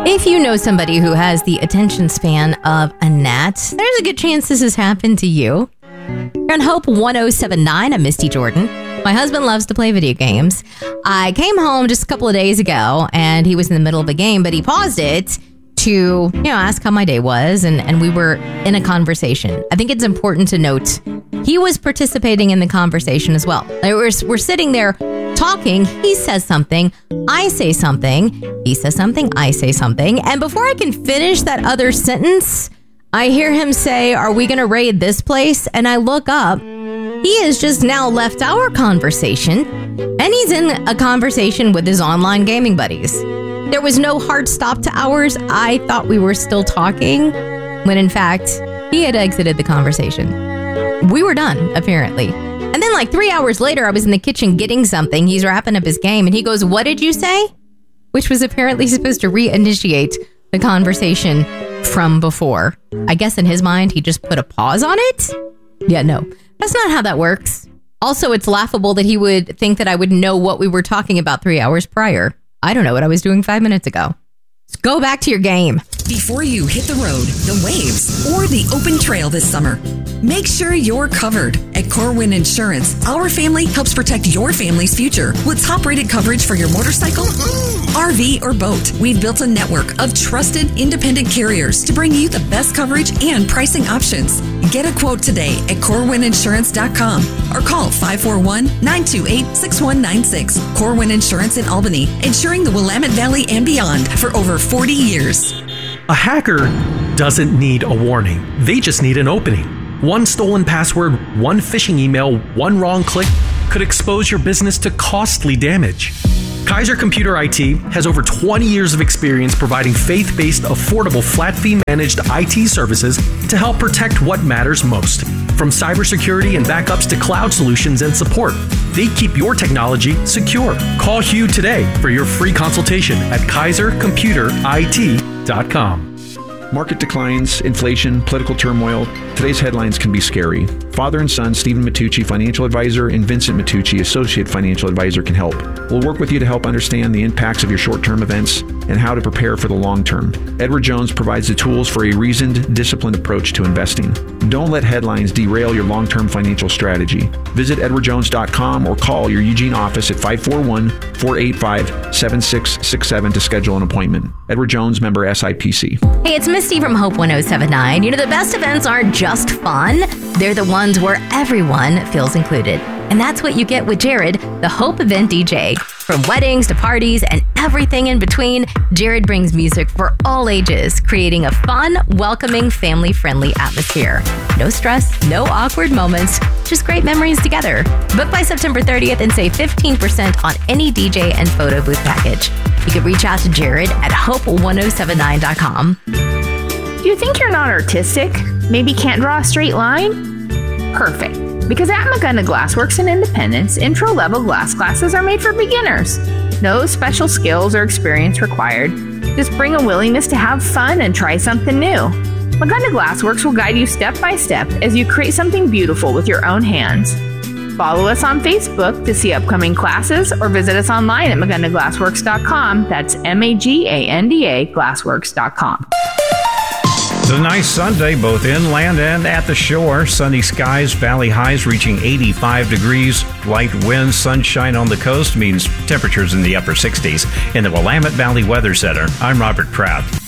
If you know somebody who has the attention span of a gnat, there's a good chance this has happened to you. You're on Hope 1079. I'm Misty Jordan. My husband loves to play video games. I came home just a couple of days ago, and he was in the middle of a game, but he paused it to, ask how my day was, and we were in a conversation. I think it's important to note he was participating in the conversation as well. We're sitting there talking. He says something, I say something, he says something, I say something, and before I can finish that other sentence, I hear him say, "Are we going to raid this place?" And I look up. He has just now left our conversation, and he's in a conversation with his online gaming buddies. There was no hard stop to ours. I thought we were still talking, when in fact, he had exited the conversation. We were done, apparently. And then like 3 hours later, I was in the kitchen getting something. He's wrapping up his game, and he goes, "What did you say?" Which was apparently supposed to reinitiate the conversation from before. I guess in his mind, he just put a pause on it? Yeah, no. That's not how that works. Also, it's laughable that he would think that I would know what we were talking about 3 hours prior. I don't know what I was doing 5 minutes ago. Let's go back to your game. Before you hit the road, the waves, or the open trail this summer, make sure you're covered. At Corwin Insurance, our family helps protect your family's future with top-rated coverage for your motorcycle, RV, or boat. We've built a network of trusted, independent carriers to bring you the best coverage and pricing options. Get a quote today at CorwinInsurance.com or call 541-928-6196. Corwin Insurance in Albany, insuring the Willamette Valley and beyond for over 40 years. A hacker doesn't need a warning. They just need an opening. One stolen password, one phishing email, one wrong click could expose your business to costly damage. Kaiser Computer IT has over 20 years of experience providing faith-based, affordable, flat-fee managed IT services to help protect what matters most. From cybersecurity and backups to cloud solutions and support, they keep your technology secure. Call Hugh today for your free consultation at KaiserComputerIT.com. Market declines, inflation, political turmoil. Today's headlines can be scary. Father and son, Stephen Matucci, financial advisor, and Vincent Matucci, associate financial advisor, can help. We'll work with you to help understand the impacts of your short-term events and how to prepare for the long term. Edward Jones provides the tools for a reasoned, disciplined approach to investing. Don't let headlines derail your long-term financial strategy. Visit edwardjones.com or call your Eugene office at 541-485-7667 to schedule an appointment. Edward Jones, member SIPC. Hey, it's Misty from Hope 1079. The best events aren't just fun. They're the ones where everyone feels included. And that's what you get with Jared, the Hope event DJ. From weddings to parties and everything in between, Jared brings music for all ages, creating a fun, welcoming, family-friendly atmosphere. No stress, no awkward moments, just great memories together. Book by September 30th and save 15% on any DJ and photo booth package. You can reach out to Jared at hope1079.com. Do you think you're not artistic? Maybe can't draw a straight line? Perfect. Because at McGunna Glassworks in Independence, intro-level glass classes are made for beginners. No special skills or experience required. Just bring a willingness to have fun and try something new. McGunna Glassworks will guide you step by step as you create something beautiful with your own hands. Follow us on Facebook to see upcoming classes or visit us online at McGunnaGlassworks.com. That's MAGANDA Glassworks.com. It's a nice Sunday, both inland and at the shore. Sunny skies, valley highs reaching 85 degrees. Light winds, sunshine on the coast means temperatures in the upper 60s. In the Willamette Valley Weather Center, I'm Robert Pratt.